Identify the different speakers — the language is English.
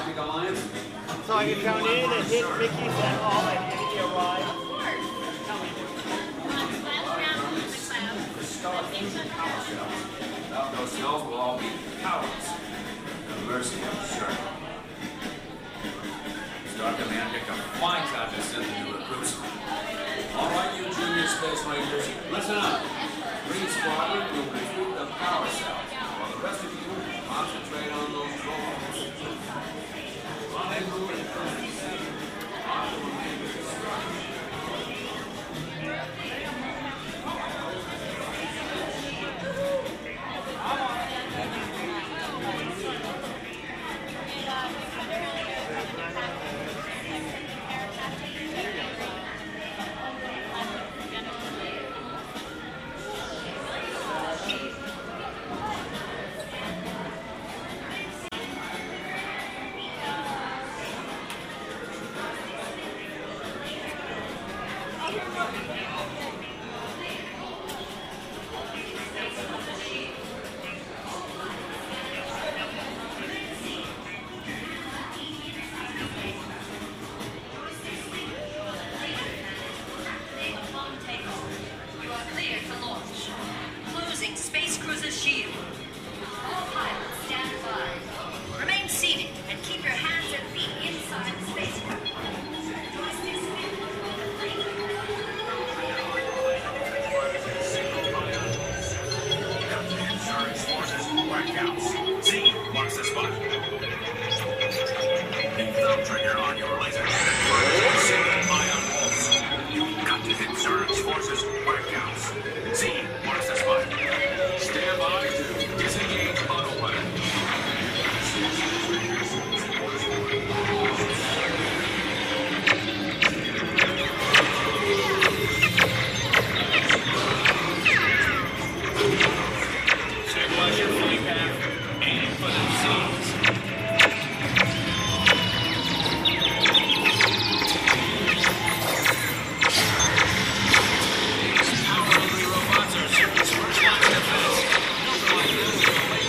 Speaker 1: Galactic Alliance?
Speaker 2: So I can count in and hit Mickey's at all and enemy arrive.
Speaker 1: The Star Fusion power cells. Without those cells, we'll all be powerless. No mercy, I'm sure. Star Command picked a fine time to send the new recruits. All right, you junior Space Rangers, listen up. Green Squadron will recruit the power cells, while the rest of you concentrate on those drones. Rendezvous and permanency on the remainder of the structure.
Speaker 3: Space Cruiser Shield. All pilots stand by. Remain seated and keep your hands and feet inside the spacecraft. Joysticks
Speaker 4: Insurance forces, blackouts. Z marks the spot. The thumb trigger on your laser cannon. Single ion pulse. You've got to hit Zerg's forces, blackouts. Z marks the spot. Stand by to disengage autopilot.
Speaker 5: Stabilize your flight path. Aim for the Z.